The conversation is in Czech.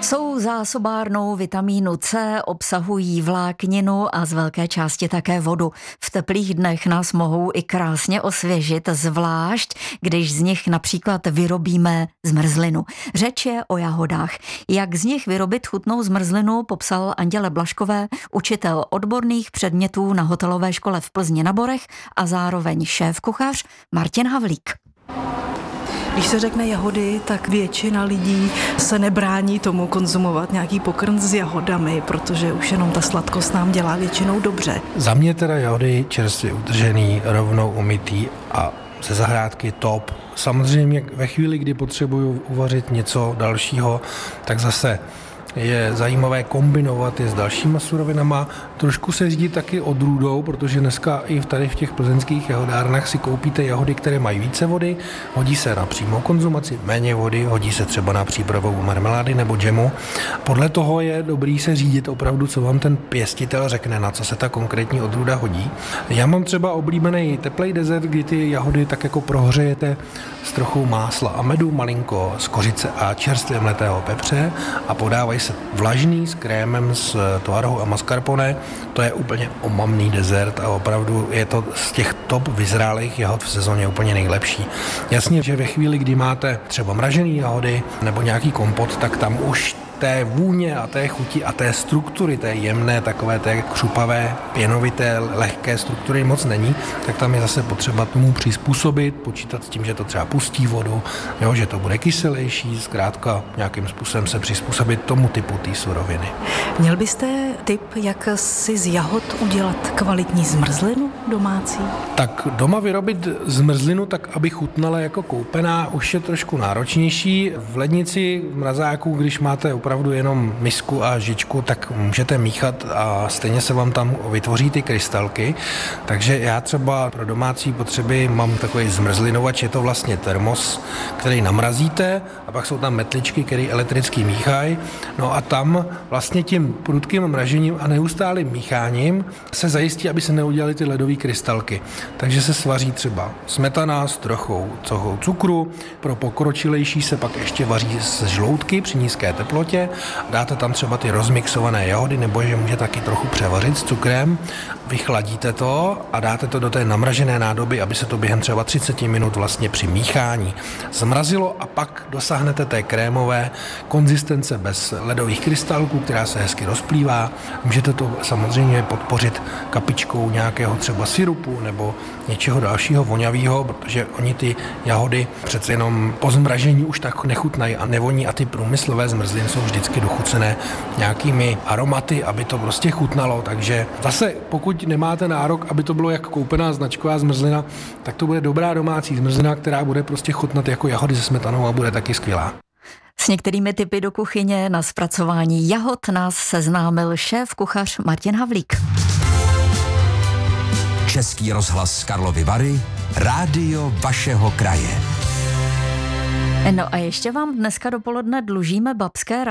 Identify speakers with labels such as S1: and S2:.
S1: Jsou zásobárnou vitamínu C, obsahují vlákninu a z velké části také vodu. V teplých dnech nás mohou i krásně osvěžit, zvlášť když z nich například vyrobíme zmrzlinu. Řeč je o jahodách. Jak z nich vyrobit chutnou zmrzlinu, popsal Anděle Blažkové, učitel odborných předmětů na hotelové škole v Plzni na Borech a zároveň šéf-kuchař Martin Havlík.
S2: Když se řekne jahody, tak většina lidí se nebrání tomu konzumovat nějaký pokrm s jahodami, protože už jenom ta sladkost nám dělá většinou dobře.
S3: Za mě teda jahody čerstvě utržený, rovnou umytý a ze zahrádky top. Samozřejmě ve chvíli, kdy potřebuju uvařit něco dalšího, tak zase je zajímavé kombinovat je s dalšíma surovinama. Trošku se řídí taky odrůdou, protože dneska i tady v těch plzeňských jahodárnách si koupíte jahody, které mají více vody, hodí se na přímou konzumaci, méně vody, hodí se třeba na přípravu marmelády nebo džemu. Podle toho je dobrý se řídit opravdu, co vám ten pěstitel řekne, na co se ta konkrétní odrůda hodí. Já mám třeba oblíbený teplej dezert, kdy ty jahody tak jako prohřejete s trochou másla a medu, malinko z kořice a čerstvě mletého pepře a podávají se vlažný s krémem z tvarohu a mascarpone. To je úplně omamný dezert a opravdu je to z těch top vyzrálých jahod v sezóně úplně nejlepší. Jasně, že ve chvíli, kdy máte třeba mražený jahody nebo nějaký kompot, tak tam už té vůně a té chuti a té struktury, té jemné, takové té křupavé, pěnovité, lehké struktury moc není, tak tam je zase potřeba tomu přizpůsobit, počítat s tím, že to třeba pustí vodu, jo, že to bude kyselější, zkrátka nějakým způsobem se přizpůsobit tomu typu té suroviny.
S2: Měl byste tip, jak si z jahod udělat kvalitní zmrzlinu domácí?
S3: Tak doma vyrobit zmrzlinu tak, aby chutnala jako koupená, už je trošku náročnější. V lednici, v mrazáku, když máte opravdu jenom misku a žičku, tak můžete míchat a stejně se vám tam vytvoří ty krystalky. Takže já třeba pro domácí potřeby mám takový zmrzlinovač, je to vlastně termos, který namrazíte a pak jsou tam metličky, které elektricky míchají. No a tam vlastně tím prudkým mražením a neustálým mícháním se zajistí, aby se neudělaly ty ledové krystalky. Takže se svaří třeba smetana s trochou cukru, pro pokročilejší se pak ještě vaří z žloutky při nízké teplotě. Dáte tam třeba ty rozmixované jahody, nebo že může taky trochu převařit s cukrem, vychladíte to a dáte to do té namražené nádoby, aby se to během třeba 30 minut vlastně při míchání zmrazilo a pak dosáhnete té krémové konzistence bez ledových krystalků, která se hezky rozplývá. Můžete to samozřejmě podpořit kapičkou nějakého třeba sirupu nebo něčeho dalšího vonavého, protože oni ty jahody přece jenom po zmražení už tak nechutnají a nevoní a ty průmyslové zmrzliny jsou vždycky dochucené nějakými aromaty, aby to prostě chutnalo, takže zase pokud nemáte nárok, aby to bylo jak koupená značková zmrzlina, tak to bude dobrá domácí zmrzlina, která bude prostě chutnat jako jahody se smetanou a bude taky skvělá.
S1: S některými tipy do kuchyně na zpracování jahod nás seznámil šéf-kuchař Martin Havlík.
S4: Český rozhlas Karlovy Vary, rádio vašeho kraje.
S1: No a ještě vám dneska dopoledne dlužíme babské